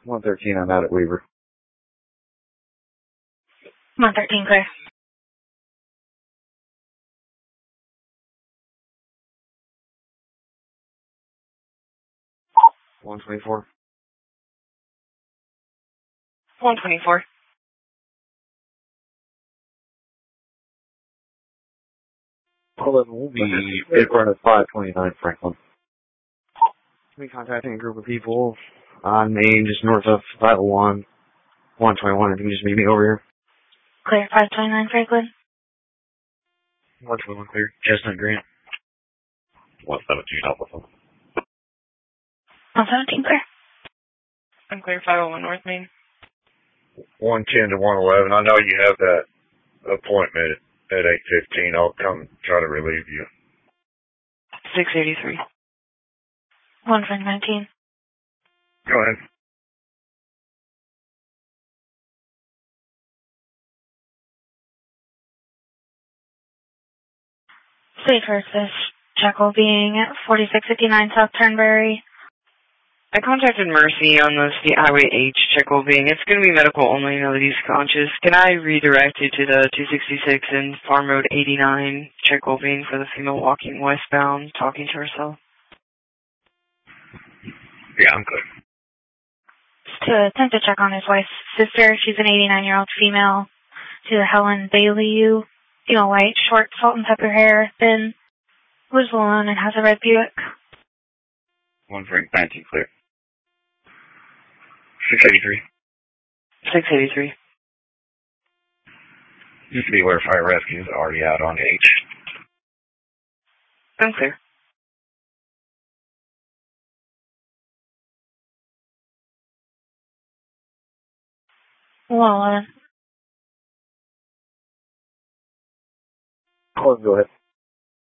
113, I'm out at Weaver. 113, clear. 124. 124. We'll be in front of 529 Franklin. We'll be contacting a group of people on Main, just north of 501, 121. If you can just meet me over here. Clear, 529 Franklin. 121 clear. Chestnut Grant. 117 Alpha. 117, clear. I'm clear, 501 North Main. 110 to 111. I know you have that appointment at 8:15. I'll come try to relieve you. 683. 119. Go ahead. State versus Jekyll being at 4659 South Turnberry. I contacted Mercy on the State Highway H Jekyll being. It's going to be medical only now that he's conscious. Can I redirect you to the 266 and Farm Road 89 Jekyll being for the female walking westbound, talking to herself? Yeah, I'm good. To attempt to check on his wife's sister. She's an 89-year-old female. To Helen Bailey, female white, short, salt and pepper hair, thin, lives alone and has a red Buick. 119 clear. 683. 683. Used to be where fire rescue is already out on H. I'm clear. 111. Go ahead.